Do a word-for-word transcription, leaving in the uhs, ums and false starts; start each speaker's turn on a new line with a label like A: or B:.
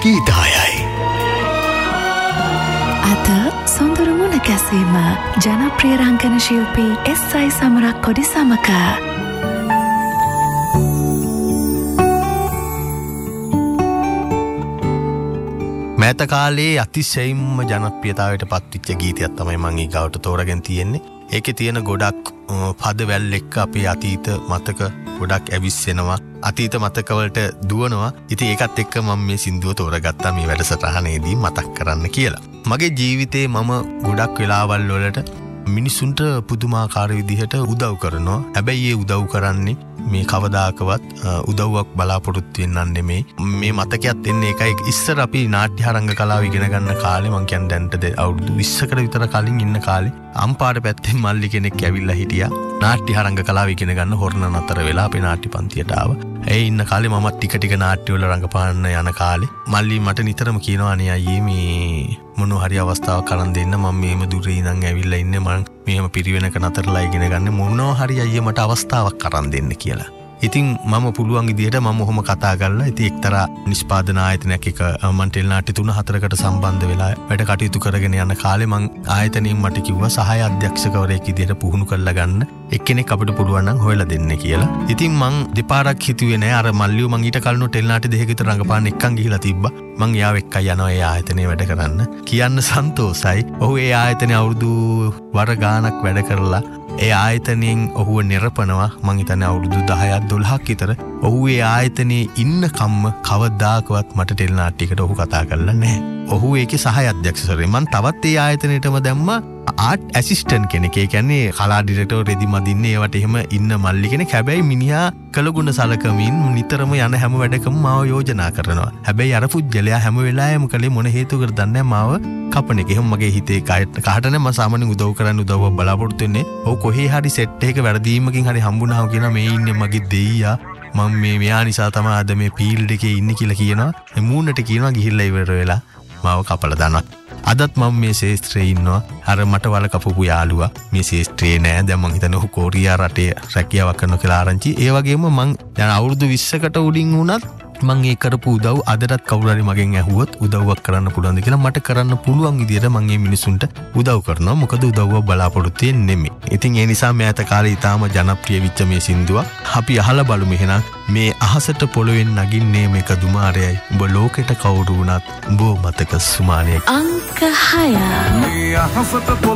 A: ගීතයයි.
B: අද සොඳුරු මුණ ගැසීම ජනප්‍රිය රංගන ශිල්පී එස් අයි සමරක් කොඩි සමක
A: මෑත කාලේ අතිශයින්ම ජනප්‍රියතාවයට පත්විච්ච ගීතයක් තමයි මම ඊගාවට තෝරගෙන තියෙන්නේ. ඒකේ තියෙන ගොඩක් පදවැල් එක්ක අපේ අතීත මතක ගොඩක් ඇවිස්සෙනවා. අතීත මතකවලට දුවනවා. ඉතින් ඒකත් එක්ක මම මේ සින්දුව තෝරගත්තා මේ වැඩසටහනේදී මතක් කරන්න කියලා. මගේ ජීවිතේ මම ගොඩක් වෙලාවල් වලට මිනිසුන්ට පුදුමාකාර විදිහට උදව් කරනවා. හැබැයි ඒ උදව් කරන්නේ මේ කවදාකවත් උදව්වක් බලාපොරොත්තු වෙන්නන් නෙමෙයි. මේ මතකයක් එන්නේ ඒකයි. ඉස්සර අපි නාට්‍ය රංග කලාව ඉගෙන ගන්න කාලේ මං කියන්නේ දැන්ට අවුරුදු විස්සකට විතර කලින් ඉන්න කාලේ අම්පාර පැත්තෙන් මල්ලි කෙනෙක් ඇවිල්ලා හිටියා. නාට්‍ය රංග කලාව ඉගෙන ගන්න හොරණ නතර වෙලා අපේ නාට්‍ය පන්තියට ආවා. ඒ ඉන්න කාලේ මමත් ටික ටික නාට්‍ය වල රංගපාන්න යන කාලේ මල්ලි මට නිතරම කියනවා අනේ අයියේ මේ මොන හරි අවස්ථාවක් කරන් දෙන්න මම මේම දුරේ ඉඳන් ඇවිල්ලා ඉන්නේ මම මේම පිරිවෙනක නතරලා ඉගෙන ගන්න මොනවා හරි අයියේ මට අවස්ථාවක් කරන් දෙන්න කියලා. ඉතින් මම පුළුවන් විදිහට මම ඔහොම කතා කරලා ඉතින් එක්තරා නිෂ්පාදන ආයතනයක් එක මම ටෙල් නාට්‍ය තුන හතරකට සම්බන්ධ වෙලා වැඩ කටයුතු කරගෙන යන කාලේ මං ආයතනයෙන් මට කිව්වා සහාය අධ්‍යක්ෂකවරයෙක් විදිහට පුහුණු කරලා ගන්න එක්කෙනෙක් අපිට පුළුවන් නම් හොයලා දෙන්න කියලා. ඉතින් මං දෙපාරක් හිතුවේ නෑ අර මල්ලියෝ මං ඊට කලින් ටෙල් නාට්‍ය දෙකක විතර රඟපාන්න එක්කන් ගිහිලා තිබ්බා. මං යාව එක්කයි යනවා ඒ ආයතනයේ වැඩ කරන්න. කියන්න සන්තෝසයි. ඔහු ඒ ආයතනයේ අවුරුදු වර ගාණක් වැඩ කරලා ඒ ආයතනයෙන් ඔහුව නිරපනවා. මං හිතන්නේ අවුරුදු දහයක් දොළහක් විතර ඔහු ඒ ආයතනයේ ඉන්න කම්ම කවදාකවත් මට ටෙල් නාට්‍යයකට ඔහු කතා කරලා නැහැ. ඔහු ඒකේ සහාය අධ්‍යක්ෂකවරයෙක්. මං තවත් ඒ ආයතනයටම දැම්මා ආර්ට් ඇසිස්ටන්ට් කෙනෙක්. ඒ කියන්නේ කලා ඩිරෙක්ටර් රෙදි මදින්නේ ඒවට එහෙම ඉන්න මල්ලි කෙනෙක්. හැබැයි මිනිහා කළගුණ සලකමින් නිතරම යන හැම වැඩකම මාව යෝජනා කරනවා. හැබැයි අර පුජ්‍යලයා හැම වෙලාවෙම කලේ මොන හේතුවකටද දන්නේ මාව කපන එක. එහෙම මගේ හිතේ කාට නම් මම සාමාන්‍යයෙන් උදව් කරන්න උදව්වක් බලාපොරොත්තු වෙන්නේ. ඔව් කොහේ හරි සෙට් එකක වැරදීමකින් හරි හම්බුනහම කියනවා මේ ඉන්නේ මගේ දෙයියා. මම මේ මෙයා නිසා තමයි අද මේ ෆීල්ඩ් එකේ ඉන්නේ කියලා කියනවා. මේ මූණට කියනවා ගිහිල්ලා ඉවර වෙලා මාව කපලා දානවා. අදත් මම මේ ශේෂ්ත්‍රයේ ඉන්නවා. අර මට වල කපපු යාළුවා මේ ශේෂ්ත්‍රයේ නෑ. දැන් මං හිතන්නේ ඔහු කොරියා රටේ රැකියාවක් කරනවා කියලා ආරංචි. ඒ වගේම මං දැන් අවුරුදු විස්සකට උඩින් වුණත් මං ඒ කරපු උදව් අදටත් කවුරු හරි මගෙන් ඇහුවොත් උදව්වක් කරන්න පුළුවන්ද කියලා මට කරන්න පුළුවන් විදියට මං මේ මිනිසුන්ට උදව් කරනවා. මොකද උදව්වක් බලාපොරොත්තු වෙන්නේ නෙමෙයි. ඉතින් ඒ නිසා මෑත කාලේ ඊටාම ජනප්‍රිය වෙච්ච මේ සින්දුවක් අපි අහලා බලමු එහෙනම්. මේ අහසට පොළොවෙන් නගින්නේ මේක දුමාරයයි. උඹ ලෝකෙට කවුරු වුණත් උඹ මතක සුමානයක්.
B: අංක හය.
C: මේ අහසට